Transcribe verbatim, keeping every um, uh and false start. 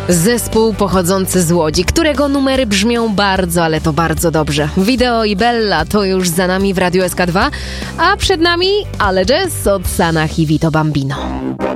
Zespół pochodzący z Łodzi, którego numery brzmią bardzo, ale to bardzo dobrze. Video i Bella to już za nami w Radiu S K dwa, a przed nami Ale Jazz od Sanach i Vito Bambino.